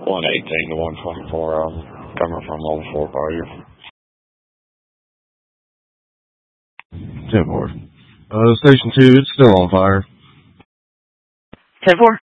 118 to 124, coming from Old Fort Bayou. 10-4. Station 2, it's still on fire. 10-4.